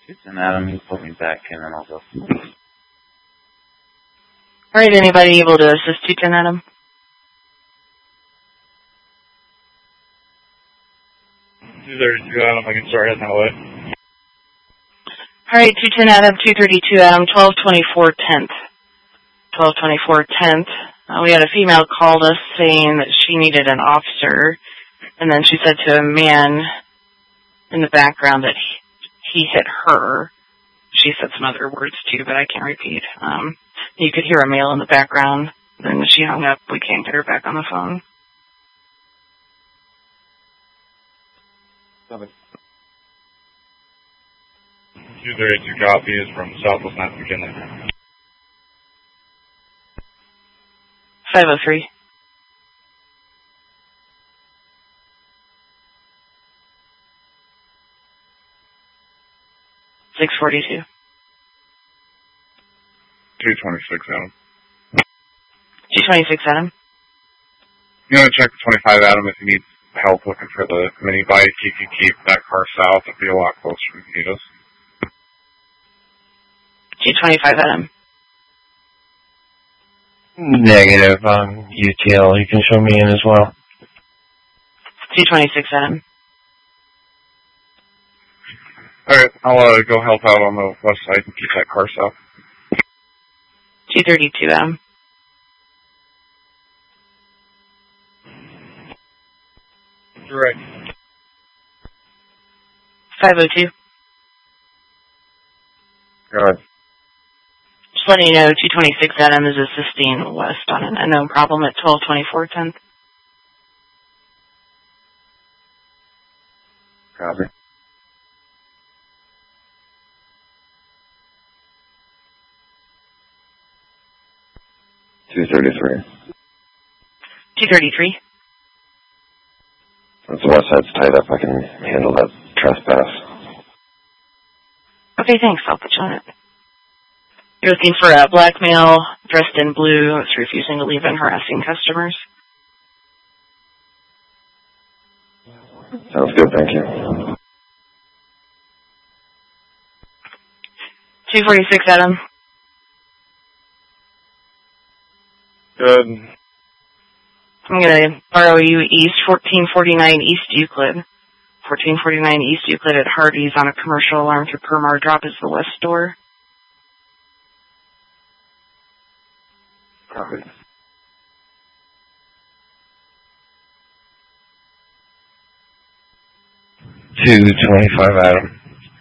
And Adam, you put me back in and I'll go. Alright, anybody able to assist 210 Adam? There's Adam, I can start heading that way. Alright, 210 Adam, 232 Adam, 1224 10th. 1224 10th. We had a female called us saying that she needed an officer, and then she said to a man in the background that he hit her. She said some other words too, but I can't repeat. You could hear a male in the background. Then she hung up. We can't get her back on the phone. Copy. 232 copy is from Southwest North McKinley. 503. $642. 226 Adam. 226 Adam. You want to check the 25 Adam if you need help looking for the mini bike. You can keep that car south. It'll be a lot closer if you need us. 225 Adam. Negative on UTL. You can show me in as well. 226 Adam. Alright, I'll go help out on the west side and keep that car south. 232 Adam. Direct. 502. Go ahead. Just letting you know, 226 Adam is assisting west on an unknown problem at 1224 10th. Copy. $233. 233. Since the west side's tied up, I can handle that trespass. Okay, thanks. I'll put you on it. You're looking for a black male dressed in blue that's refusing to leave and harassing customers. Sounds good, thank you. 246 Adam. Good. I'm going to borrow you east, 1449 East Euclid. 1449 East Euclid at Hardee's on a commercial alarm through Permar Drop is the west door. Copy. $225 Adam.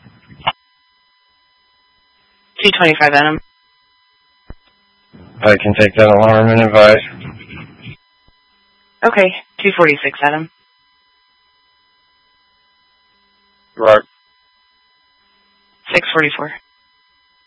225 Adam. I can take that alarm and advise. Okay, 246 Adam. Right. 644.